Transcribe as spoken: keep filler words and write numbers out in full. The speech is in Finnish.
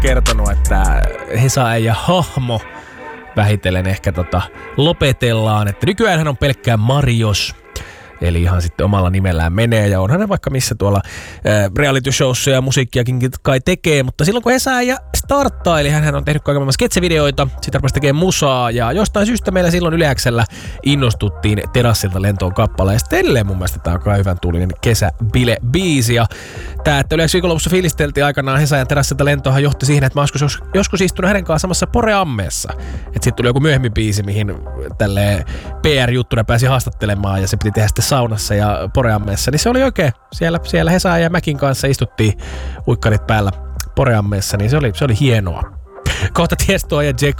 kertonut, että Hesa ja hahmo vähitellen ehkä tota lopetellaan. Että nykyään hän on pelkkää Marios. Eli ihan sitten omalla nimellään menee ja onhan ne vaikka missä tuolla reality showssa ja musiikkiakin kai tekee, mutta silloin kun Hesa ja starttaili, hän on tehnyt kaiken maailman sketsevideoita, sitten rupesi tekemään musaa ja jostain syystä meillä silloin Yle X:llä innostuttiin Terassilta lentoon kappale ja sitten edelleen mun mielestä tää on kai hyvän tuulinen kesäbile-biisi ja tää, että Yle X viikonlopussa fiilisteltiin aikanaan Hesa ja Terassilta lentohan johti siihen, että mä joskus, joskus istunut hänen kanssa samassa Poreammeessa, että sitten tuli joku myöhemmin biisi, mihin tälleen P R-juttuna pääsi haastattelemaan ja se piti tehdä sitten saunassa ja Poreammeessa, niin se oli oikein. Siellä, siellä Hesa ja Mäkin kanssa istuttiin uikkarit päällä Poreammeessa, niin se oli, se oli hienoa. Kohta Tiestoa ja Jeko.